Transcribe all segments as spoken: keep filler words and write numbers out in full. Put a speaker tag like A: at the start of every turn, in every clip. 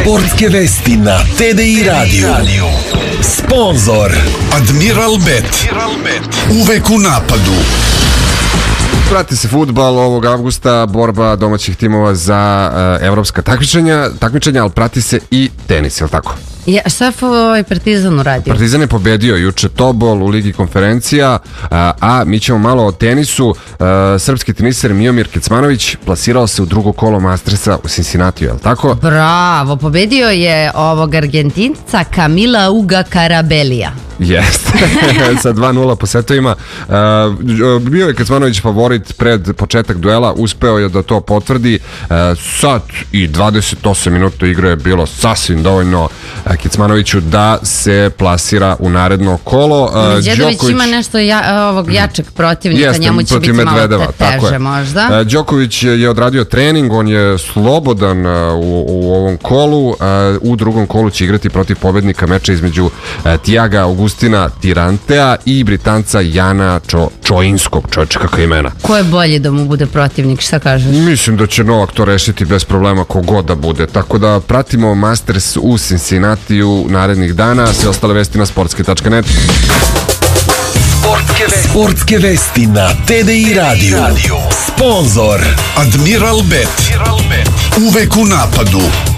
A: Sportske vesti na T D I Radio. Sponzor
B: Admiral Bet. Uvek u napadu.
C: Prati se fudbal ovog avgusta, borba domaćih timova za uh, evropska takmičenja, takmičenja, ali prati se i tenis, je li tako?
D: Ja, šta je ovaj Partizan uradio?
C: Partizan je pobedio juče Tobol u Ligi konferencija, a, a mi ćemo malo o tenisu. A, srpski teniser Miomir Kecmanović plasirao se u drugo kolo Mastersa u Cincinnatiju, je li tako?
D: Bravo, pobedio je ovog Argentinca Camila Uga Carabellija.
C: Jeste, sa dva nula po setovima. Uh, bio je Kecmanović favorit pred početak duela, uspeo je da to potvrdi. Uh, sat i dvadeset osam minuta igre je bilo sasvim dovoljno Kecmanoviću da se plasira u naredno kolo. Uh,
D: Đedović ima nešto ja, ovog jačeg protivnika,
C: jeste,
D: njemu će biti malo te teže možda.
C: Uh, Đoković je odradio trening, on je slobodan uh, u, u ovom kolu. Uh, u drugom kolu će igrati protiv pobednika meča između uh, Tiaga Augustina Tirantea i Britanca Jana Čo, Čoinskog. Čovječe, kakva imena.
D: Ko je bolji da mu bude protivnik, šta kažeš?
C: Mislim da će Novak to rešiti bez problema kogod da bude. Tako da pratimo Masters u Cincinnatiju narednih dana. Sve ostale vesti na sportske tačka net.
A: Sportske vesti, Sportske vesti na T D I Radio. Sponzor
B: Admiral Bet. Uvek u napadu.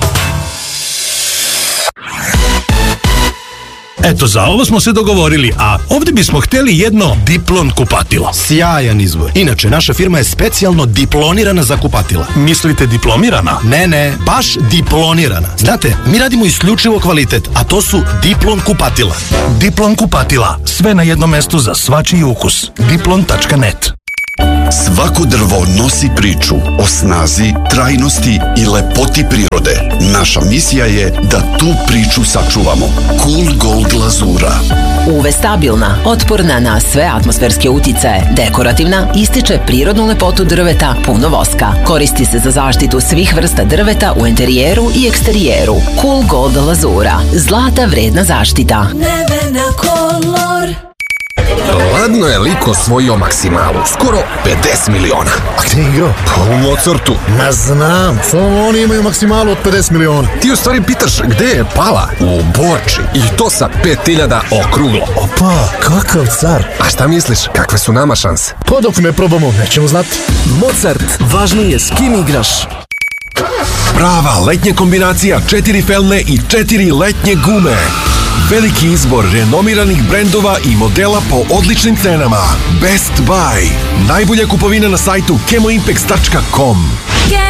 E: Eto, za ovo smo se dogovorili, a ovdje bismo htjeli jedno Diplon kupatilo.
F: Sjajan izbor. Inače, naša firma je specijalno diplonirana za kupatila.
E: Mislite diplomirana?
F: Ne, ne, baš diplonirana. Znate, mi radimo isključivo kvalitet, a to su Diplon kupatila.
E: Diplon kupatila. Sve na jednom mestu za svačiji ukus. diplon tačka net.
B: Svako drvo nosi priču o snazi, trajnosti i lepoti prirode. Naša misija je da tu priču sačuvamo. Cool Gold glazura.
G: U V stabilna, otporna na sve atmosferske uticaje, dekorativna, ističe prirodnu lepotu drveta, puno voska. Koristi se za zaštitu svih vrsta drveta u interijeru i eksterijeru. Cool Gold glazura. Zlata vredna zaštita.
H: Nevena kolor.
A: Ladno je lik osvojio maksimalu, skoro pedeset miliona.
I: A gdje je igrao?
A: Pa u Mozartu.
I: Ma znam, samo oni imaju maksimalu od pedeset miliona.
A: Ti u stvari pitaš gde je pala? U Borči. I to sa pet hiljada okruglo.
I: Opa, kakav car.
A: A šta misliš, kakve su nama šanse?
I: Pa dok ne probamo, nećemo znati.
J: Mozart, važno je s kim igraš.
A: Prava letnja kombinacija četiri felne i četiri letnje gume. Veliki izbor renomiranih brendova i modela po odličnim cenama. Best Buy. Najbolja kupovina na sajtu kemoimpex tačka com.